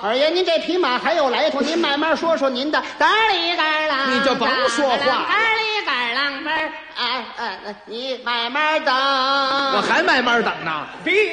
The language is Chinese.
二爷，您这匹马还有来头，您慢慢说说您的。嘎里嘎啷， 你就甭说话。 嘎里嘎啷门，你慢慢等。 我还慢慢等呢。